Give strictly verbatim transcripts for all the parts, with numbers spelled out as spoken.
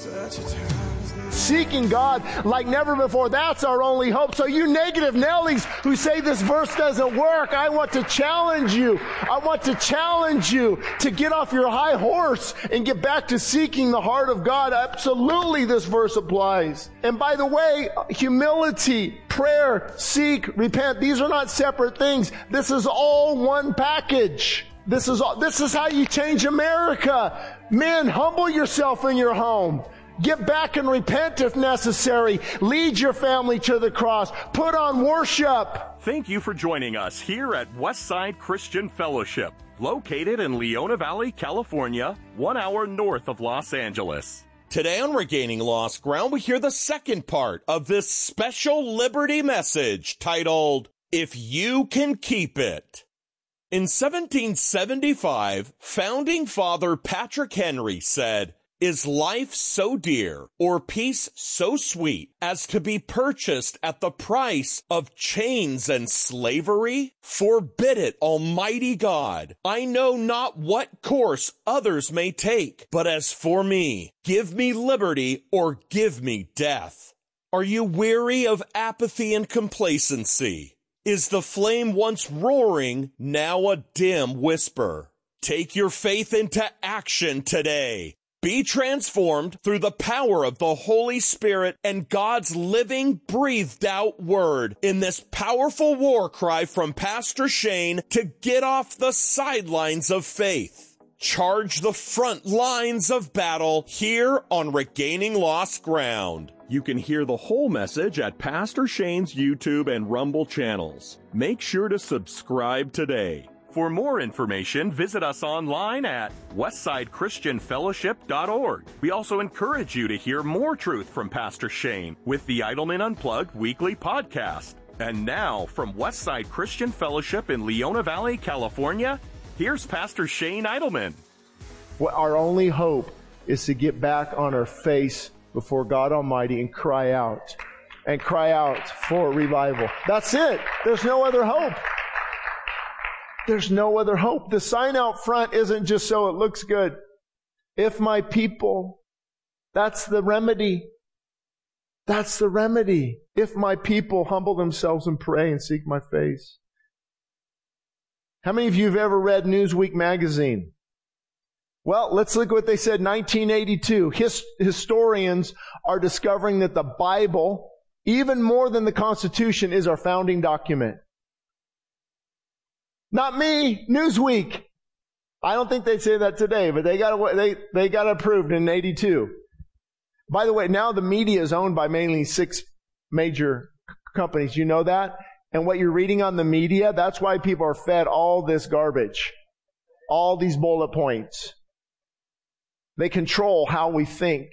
Seeking God like never before. That's our only hope. So you negative Nellies who say this verse doesn't work, I want to challenge you. I want to challenge you to get off your high horse and get back to seeking the heart of God. Absolutely, this verse applies. And by the way, humility, prayer, seek, repent, these are not separate things. This is all one package. This is all, this is how you change America. Men, humble yourself in your home. Get back and repent if necessary. Lead your family to the cross. Put on worship. Thank you for joining us here at Westside Christian Fellowship, located in Leona Valley, California, one hour north of Los Angeles. Today on Regaining Lost Ground, we hear the second part of this special Liberty message titled, If You Can Keep It. In seventeen seventy-five, founding father Patrick Henry said, "Is life so dear, or peace so sweet, as to be purchased at the price of chains and slavery? Forbid it, Almighty God. I know not what course others may take, but as for me, give me liberty or give me death." Are you weary of apathy and complacency? Is the flame once roaring, now a dim whisper? Take your faith into action today. Be transformed through the power of the Holy Spirit and God's living, breathed out word in this powerful war cry from Pastor Shane to get off the sidelines of faith. Charge the front lines of battle here on Regaining Lost Ground. You can hear the whole message at Pastor Shane's YouTube and Rumble channels. Make sure to subscribe today. For more information, visit us online at westside christian fellowship dot org. We also encourage you to hear more truth from Pastor Shane with the Idleman Unplugged weekly podcast. And now, from Westside Christian Fellowship in Leona Valley, California, here's Pastor Shane Idleman. Well, our only hope is to get back on our face before God Almighty and cry out. And cry out for revival. That's it. There's no other hope. There's no other hope. The sign out front isn't just so it looks good. If my people, that's the remedy. That's the remedy. If my people humble themselves and pray and seek my face. How many of you have ever read Newsweek magazine? Well, let's look at what they said in nineteen eighty-two. His, historians are discovering that the Bible, even more than the Constitution, is our founding document. Not me, Newsweek. I don't think they'd say that today, but they got it, they they got it approved in eighty-two. By the way, now the media is owned by mainly six major companies. You know that? And what you're reading on the media, that's why people are fed all this garbage. All these bullet points. They control how we think.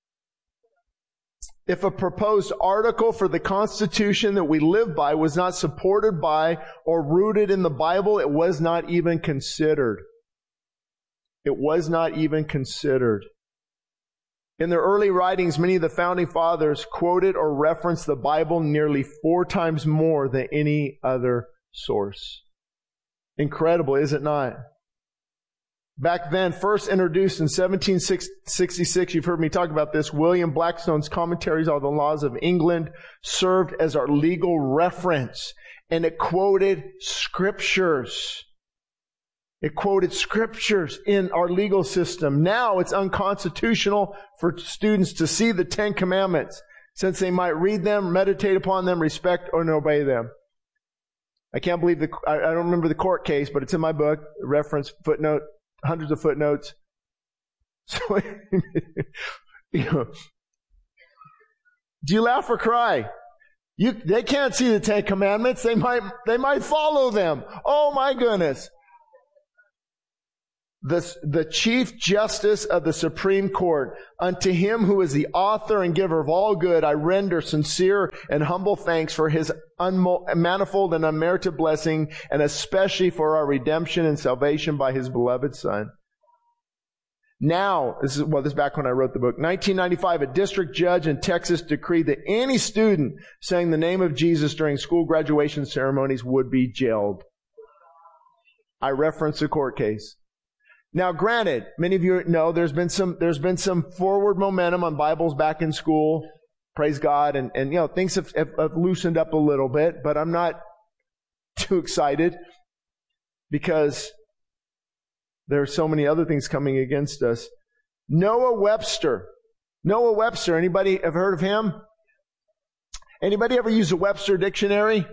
If a proposed article for the Constitution that we live by was not supported by or rooted in the Bible, it was not even considered. It was not even considered. In their early writings, many of the founding fathers quoted or referenced the Bible nearly four times more than any other source. Incredible, is it not? Back then, first introduced in seventeen sixty-six, you've heard me talk about this, William Blackstone's Commentaries on the Laws of England served as our legal reference, and it quoted scriptures. It quoted scriptures in our legal system. Now it's unconstitutional for students to see the Ten Commandments, since they might read them, meditate upon them, respect or obey them. I can't believe the, I don't remember the court case, but it's in my book, reference, footnote, hundreds of footnotes. So, you know, do you laugh or cry? You, they can't see the Ten Commandments. They might, they might follow them. Oh my goodness. The, the Chief Justice of the Supreme Court, unto him who is the author and giver of all good, I render sincere and humble thanks for his unmo- manifold and unmerited blessing, and especially for our redemption and salvation by his beloved Son. Now, this is, well, this is back when I wrote the book. nineteen ninety-five, a district judge in Texas decreed that any student saying the name of Jesus during school graduation ceremonies would be jailed. I referenced a court case. Now, granted, many of you know there's been some, there's been some forward momentum on Bibles back in school. Praise God. And, and, you know, things have, have, have loosened up a little bit, but I'm not too excited because there are so many other things coming against us. Noah Webster. Noah Webster. Anybody have heard of him? Anybody ever use a Webster dictionary?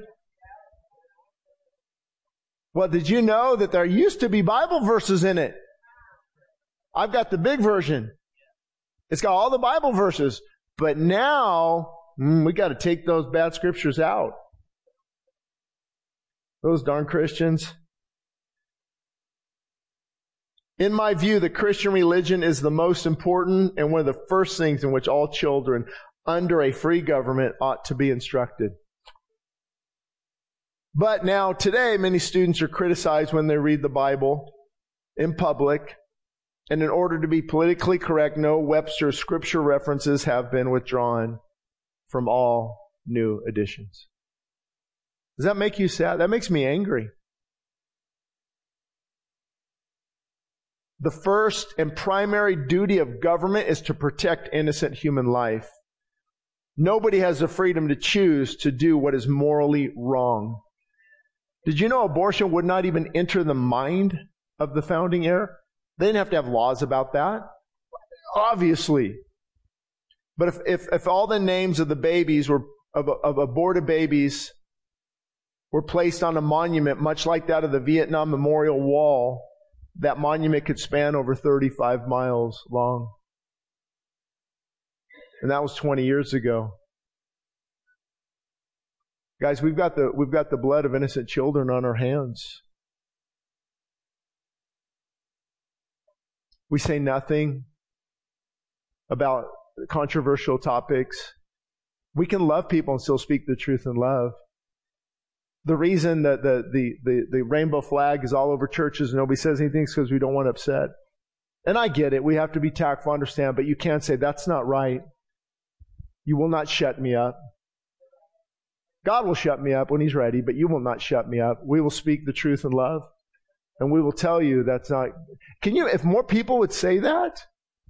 Well, did you know that there used to be Bible verses in it? I've got the big version. It's got all the Bible verses. But now, mm, we got to take those bad scriptures out. Those darn Christians. In my view, the Christian religion is the most important and one of the first things in which all children under a free government ought to be instructed. But now, today, many students are criticized when they read the Bible in public. And in order to be politically correct, no Webster scripture references have been withdrawn from all new editions. Does that make you sad? That makes me angry. The first and primary duty of government is to protect innocent human life. Nobody has the freedom to choose to do what is morally wrong. Did you know abortion would not even enter the mind of the founding era? They didn't have to have laws about that. Obviously. But if, if, if all the names of the babies were, of, of aborted babies were placed on a monument, much like that of the Vietnam Memorial Wall, that monument could span over thirty-five miles long. And that was twenty years ago. Guys, we've got the, we've got the blood of innocent children on our hands. We say nothing about controversial topics. We can love people and still speak the truth in love. The reason that the, the, the, the rainbow flag is all over churches and nobody says anything is because we don't want to upset. And I get it. We have to be tactful, understand, but you can't say, that's not right. You will not shut me up. God will shut me up when He's ready, but you will not shut me up. We will speak the truth in love. And we will tell you that's not... Can you, if more people would say that?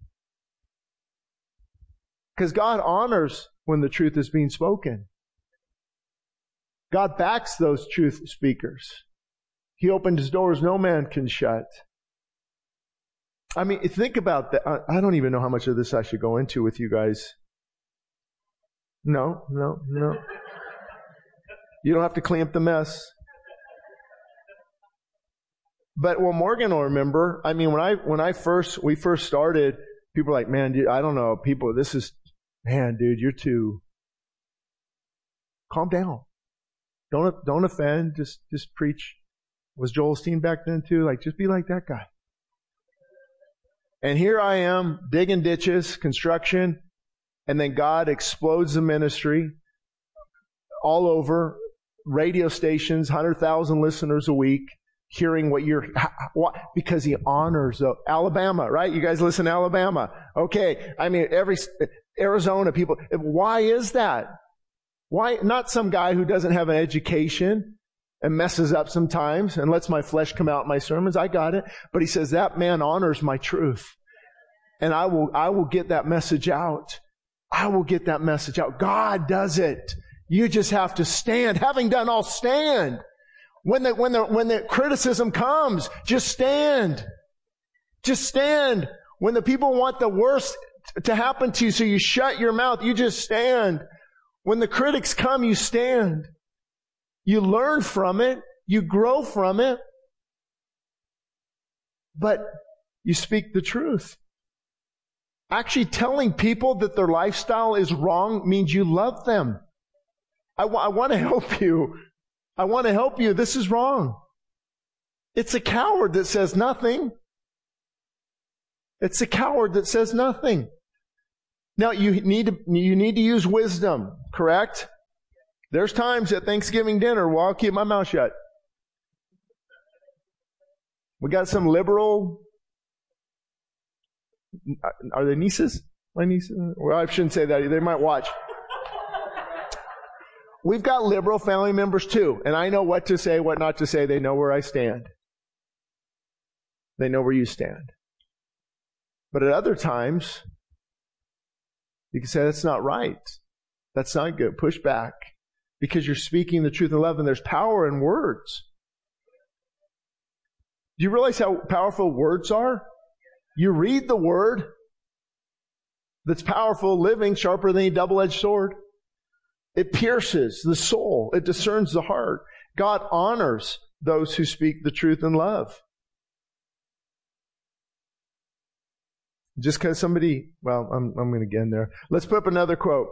Because God honors when the truth is being spoken. God backs those truth speakers. He opened His doors no man can shut. I mean, think about that. I don't even know how much of this I should go into with you guys. No, no, no. You don't have to clean up the mess. But well, Morgan will remember. I mean, when I when I first we first started, people were like, "Man, dude, I don't know, people. This is, man, dude, you're too. Calm down. Don't don't offend. Just just preach." Was Joel Osteen back then too? Like, just be like that guy. And here I am digging ditches, construction, and then God explodes the ministry all over, radio stations, one hundred thousand listeners a week. Hearing what you're, what, because He honors uh, Alabama, right? You guys listen to Alabama. Okay. I mean, every, Arizona people, why is that? Why, not some guy who doesn't have an education and messes up sometimes and lets my flesh come out in my sermons. I got it. But he says that man honors my truth. And I will, I will get that message out. I will get that message out. God does it. You just have to stand. Having done all, stand. When the, when the, when the criticism comes, just stand. Just stand. When the people want the worst to happen to you, so you shut your mouth, you just stand. When the critics come, you stand. You learn from it. You grow from it. But you speak the truth. Actually telling people that their lifestyle is wrong means you love them. I, w- I want to help you. I want to help you. This is wrong. It's a coward that says nothing. It's a coward that says nothing. Now, you need to, you need to use wisdom, correct? There's times at Thanksgiving dinner where I'll keep my mouth shut. We got some liberal, are they nieces? My nieces? Well, I shouldn't say that. They might watch. We've got liberal family members too, and I know what to say, what not to say. They know where I stand. They know where you stand. But at other times, you can say, that's not right. That's not good. Push back. Because you're speaking the truth in love, and there's power in words. Do you realize how powerful words are? You read the word that's powerful, living, sharper than a double-edged sword. It pierces the soul. It discerns the heart. God honors those who speak the truth in love. Just because somebody, well, I'm, I'm going to get in there. Let's put up another quote.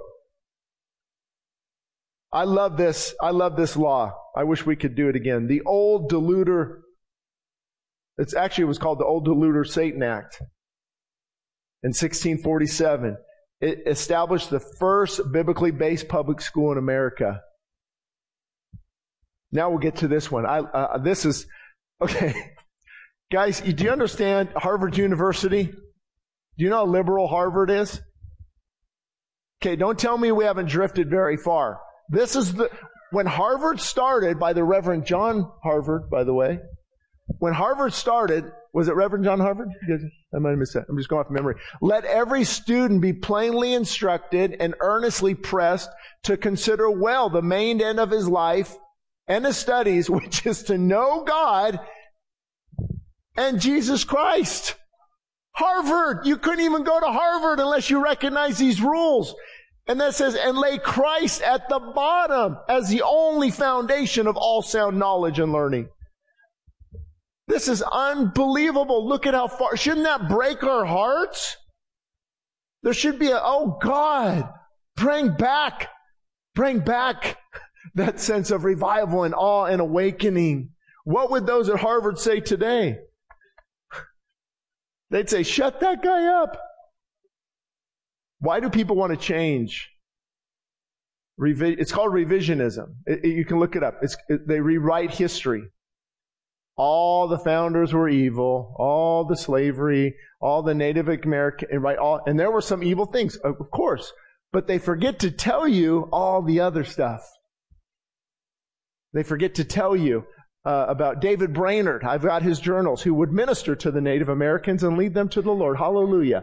I love this. I love this law. I wish we could do it again. The old deluder, it's actually, it was called the Old Deluder Satan Act. In sixteen forty-seven, it established the first biblically based public school in America. Now we'll get to this one. I, uh, this is, okay. Guys, do you understand Harvard University? Do you know how liberal Harvard is? Okay, don't tell me we haven't drifted very far. This is the, when Harvard started, by the Reverend John Harvard, by the way. When Harvard started, was it Reverend John Harvard? I might have missed that. I'm just going off memory. Let every student be plainly instructed and earnestly pressed to consider well the main end of his life and his studies, which is to know God and Jesus Christ. Harvard! You couldn't even go to Harvard unless you recognize these rules. And that says, and lay Christ at the bottom as the only foundation of all sound knowledge and learning. This is unbelievable. Look at how far. Shouldn't that break our hearts? There should be a, oh God, bring back, bring back that sense of revival and awe and awakening. What would those at Harvard say today? They'd say, shut that guy up. Why do people want to change? Revi- it's called revisionism. It, it, you can look it up. It's, it, they rewrite history. All the founders were evil. All the slavery. All the Native American, right? All, and there were some evil things, of course. But they forget to tell you all the other stuff. They forget to tell you uh, about David Brainerd. I've got his journals, who would minister to the Native Americans and lead them to the Lord. Hallelujah.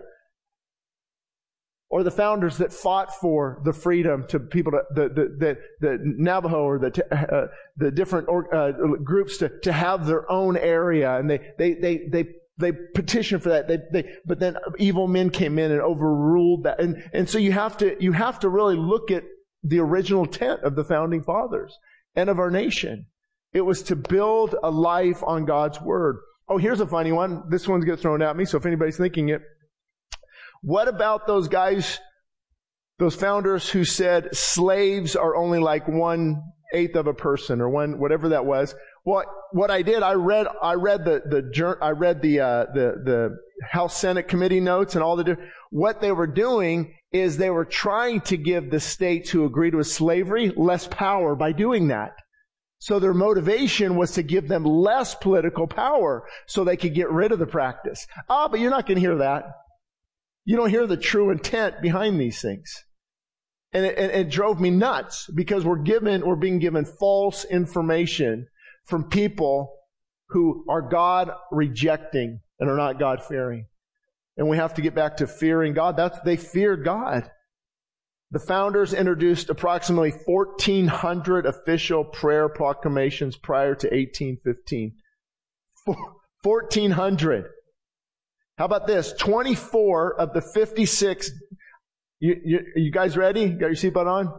Or the founders that fought for the freedom to people, to, the, the, the, the Navajo or the, uh, the different or, uh, groups to, to have their own area. And they, they, they, they, they petitioned for that. They, they, but then evil men came in and overruled that. And, and so you have to, you have to really look at the original intent of the founding fathers and of our nation. It was to build a life on God's Word. Oh, here's a funny one. This one's get thrown at me, so if anybody's thinking it. What about those guys, those founders who said slaves are only like one eighth of a person or one, whatever that was? What, what I did, I read, I read the, the, I read the, uh, the, the House Senate committee notes and all the, what they were doing is they were trying to give the states who agreed with slavery less power by doing that. So their motivation was to give them less political power so they could get rid of the practice. Ah, but you're not going to hear that. You don't hear the true intent behind these things. And it, it, it drove me nuts because we're given, we're being given false information from people who are God rejecting and are not God fearing. And we have to get back to fearing God. That's, they feared God. The founders introduced approximately fourteen hundred official prayer proclamations prior to eighteen fifteen. fourteen hundred. How about this? twenty-four of the fifty-six. You, you, you guys ready? Got your seatbelt on?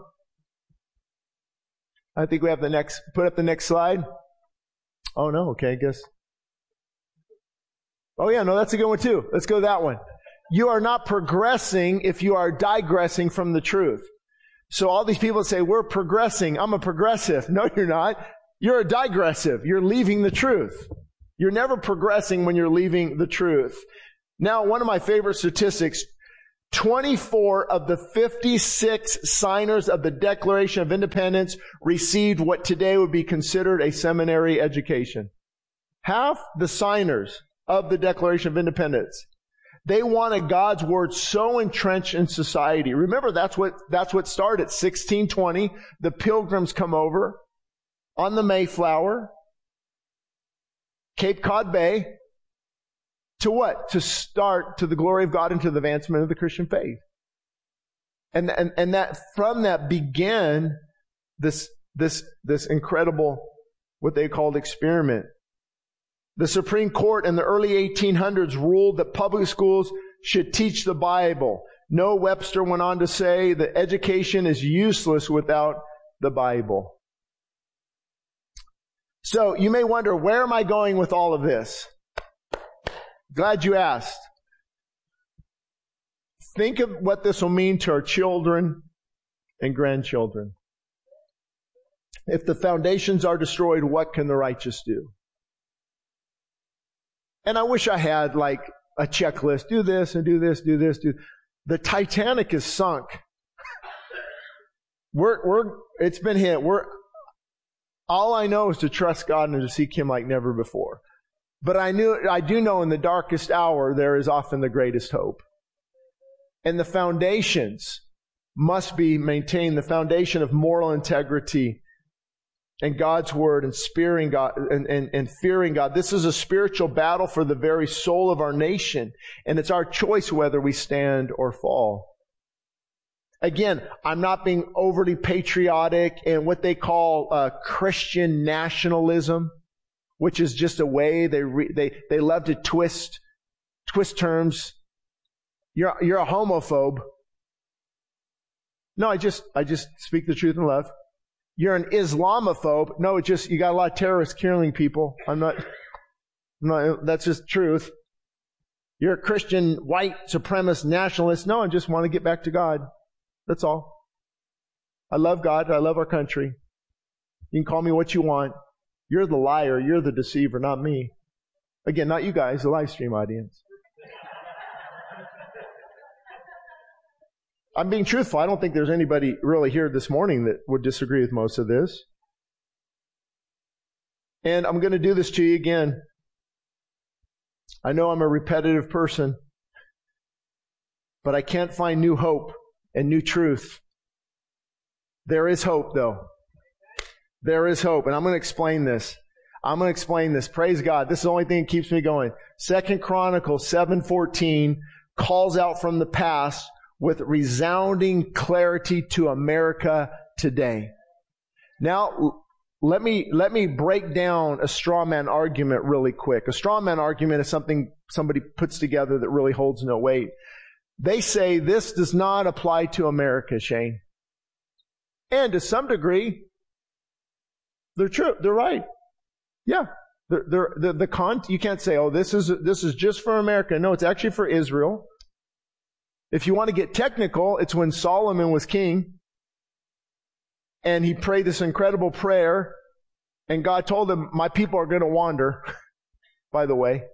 I think we have the next, put up the next slide. Oh no, okay, I guess. Oh yeah, no, that's a good one too. Let's go that one. You are not progressing if you are digressing from the truth. So all these people say, we're progressing. I'm a progressive. No, you're not. You're a digressive. You're leaving the truth. You're never progressing when you're leaving the truth. Now, one of my favorite statistics, twenty-four of the fifty-six signers of the Declaration of Independence received what today would be considered a seminary education. Half the signers of the Declaration of Independence, they wanted God's Word so entrenched in society. Remember, that's what, that's what started. sixteen twenty, the Pilgrims come over on the Mayflower, Cape Cod Bay, To what? To start to the glory of God and to the advancement of the Christian faith. And, and, and that, from that began this, this, this incredible, what they called experiment. The Supreme Court in the early eighteen hundreds ruled that public schools should teach the Bible. Noah Webster went on to say that education is useless without the Bible. So you may wonder, where am I going with all of this? Glad you asked. Think of what this will mean to our children and grandchildren. If the foundations are destroyed, what can the righteous do? And I wish I had like a checklist. Do this and do this, do this, do. The Titanic is sunk. We're, we're, it's been hit. We're, all I know is to trust God and to seek Him like never before. But I knew, I do know in the darkest hour, there is often the greatest hope. And the foundations must be maintained. The foundation of moral integrity and God's Word and fearing God, and, and, and fearing God. This is a spiritual battle for the very soul of our nation. And it's our choice whether we stand or fall. Again, I'm not being overly patriotic and what they call uh, Christian nationalism, which is just a way they re, they they love to twist twist terms. You're you're a homophobe. No, I just I just speak the truth in love. You're an Islamophobe. No, it just you got a lot of terrorists killing people. I'm not. I'm not. That's just truth. You're a Christian white supremacist nationalist. No, I just want to get back to God. That's all. I love God. I love our country. You can call me what you want. You're the liar. You're the deceiver, not me. Again, not you guys, the live stream audience. I'm being truthful. I don't think there's anybody really here this morning that would disagree with most of this. And I'm going to do this to you again. I know I'm a repetitive person, but I can't find new hope and new truth. There is hope, though. There is hope. And I'm going to explain this. I'm going to explain this. Praise God. This is the only thing that keeps me going. Second Chronicles seven fourteen calls out from the past with resounding clarity to America today. Now, let me, let me break down a straw man argument really quick. A straw man argument is something somebody puts together that really holds no weight. They say this does not apply to America, Shane. And to some degree, they're true. They're right. Yeah. They're, they're, the, the con, you can't say, oh, this is, this is just for America. No, it's actually for Israel. If you want to get technical, it's when Solomon was king and he prayed this incredible prayer and God told him, my people are going to wander, by the way.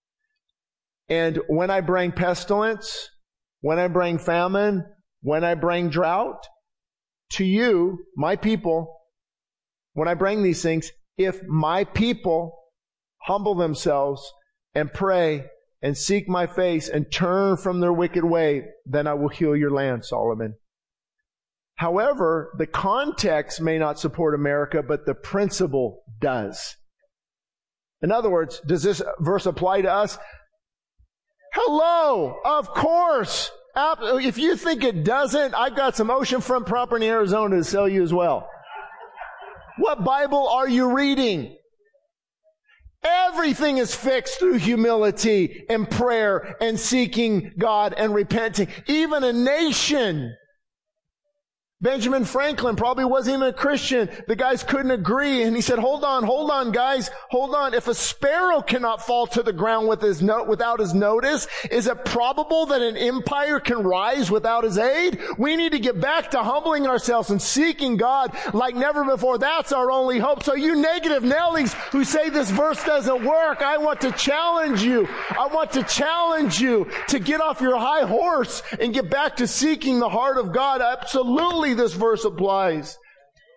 And when I bring pestilence, when I bring famine, when I bring drought to you, my people, when I bring these things, if my people humble themselves and pray and seek my face and turn from their wicked way, then I will heal your land, Solomon. However, the context may not support America, but the principle does. In other words, does this verse apply to us? Hello! Of course! If you think it doesn't, I've got some oceanfront property in Arizona to sell you as well. What Bible are you reading? Everything is fixed through humility and prayer and seeking God and repenting. Even a nation. Benjamin Franklin probably wasn't even a Christian. The guys couldn't agree. And he said, hold on, hold on, guys. Hold on. If a sparrow cannot fall to the ground with his no- without his notice, is it probable that an empire can rise without his aid? We need to get back to humbling ourselves and seeking God like never before. That's our only hope. So you negative Nellies who say this verse doesn't work, I want to challenge you. I want to challenge you to get off your high horse and get back to seeking the heart of God. Absolutely. This verse applies.